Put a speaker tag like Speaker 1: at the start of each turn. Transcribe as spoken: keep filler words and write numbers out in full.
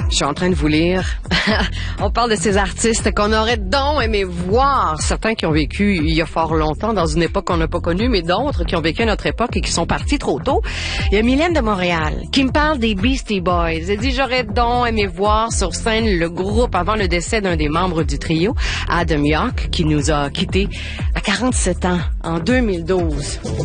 Speaker 1: Je suis en train de vous lire. On parle de ces artistes qu'on aurait donc aimé voir. Certains qui ont vécu il y a fort longtemps, dans une époque qu'on n'a pas connue, mais d'autres qui ont vécu à notre époque et qui sont partis trop tôt. Il y a Mylène de Montréal qui me parle des Beastie Boys. Elle dit, j'aurais donc aimé voir sur scène le groupe avant le décès d'un des membres du trio, Adam Yauch, qui nous a quittés à quarante-sept ans en deux mille douze.